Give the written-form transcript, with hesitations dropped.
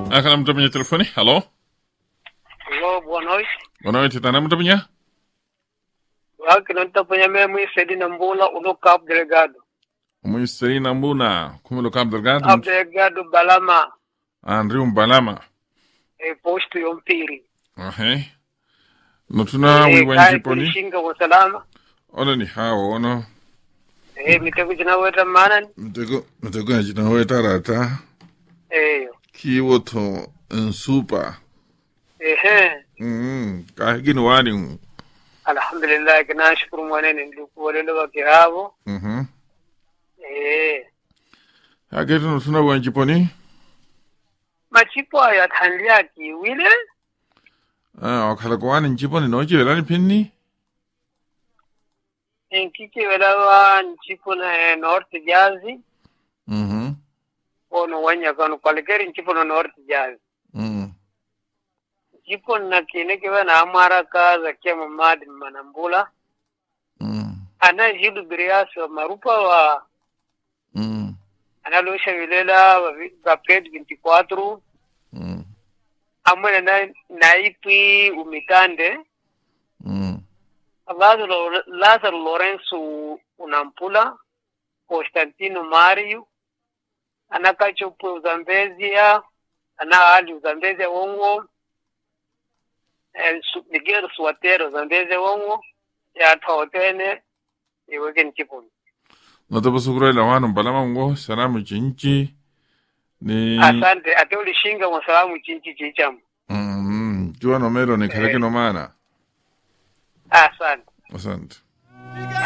Akala mtu kwenye telefoni. Hello. Hello, boa noite. Boa noite, tá na mtu kwenye? Waki nanta penye mimi Sedina Mbula uno Cabo Delgado. Muisei na mbuna. Kumelo Cabo Delgado. Cabo Delgado Balama. Andriu Balama. Posto yompiri. Notuna wiwenji poni. Kulishinga wa salama. Ona ni hao ono. Mitego jina weta manan. Mitego jina weta rata. Kiwo to nsupa. Kahigini wani. Alhamdulillah, kina shukuru mwanene nduku walele wa kihavo. Haketu notuna wiwenji poni. Machipo ya tanlia kiwile. Wakala kwani nchiponi noji welani pinni. Nkiki welawa nchipo na North Jazi. Ono wanya kanu kwalikeri nchipo na North Jazi. Nchipo na kinekewa na amara kaza kia mamadi manambula. Ana jidu biriasi wa marupa wa analosha vilela wa ped 24. Amwene naipi umitande. Lázaro Lorenzo Unampula, Constantino Mario, Anakachupu Uzambezia, Ana Ali Uzambezia Wongo, Miguel Suatero Uzambezia Wongo, ya Taotene, iweke Chipuni. Natabasukura ila wanu Balama Wongo, salamu chinchi. Asante, ateuli shinga wa salamu chinchi chichamu. Jua nomero ni kareke nomana. Asante. Asante.